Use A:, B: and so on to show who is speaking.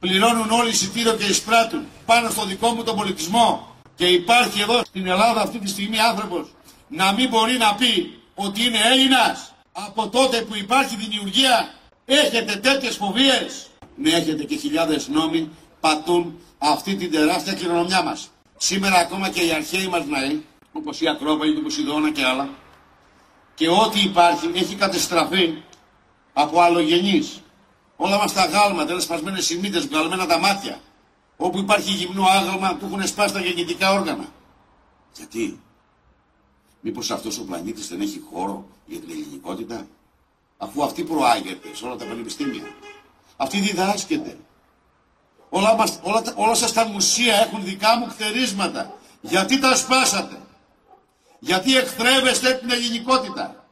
A: πληρώνουν όλοι εισιτήριο και εισπράττουν πάνω στο δικό μου τον πολιτισμό και υπάρχει εδώ στην Ελλάδα αυτή τη στιγμή άνθρωπος να μην μπορεί να πει ότι είναι Έλληνας από τότε που υπάρχει δημιουργία. Έχετε τέτοιες φοβίες? Ναι, έχετε και χιλιάδες νόμοι πατούν αυτή την τεράστια κληρονομιά μας. Σήμερα ακόμα και οι αρχαίοι μας ναοί, όπως η Ακρόπολη του Ποσειδώνα και άλλα, και ό,τι υπάρχει έχει κατεστραφεί από αλλογενείς. Όλα μας τα γάλματα είναι σπασμένες οι μύτες, βγαλμένα τα μάτια. Όπου υπάρχει γυμνό άγαλμα του έχουν σπάσει τα γεννητικά όργανα. Γιατί? Μήπως αυτός ο πλανήτης δεν έχει χώρο για την ελληνικότητα? Αφού αυτή προάγεται σε όλα τα πανεπιστήμια. Αυτή διδάσκεται. Όλα σας τα μουσεία έχουν δικά μου χτερίσματα. Γιατί τα σπάσατε? Γιατί εχθρεύεστε την ελληνικότητα?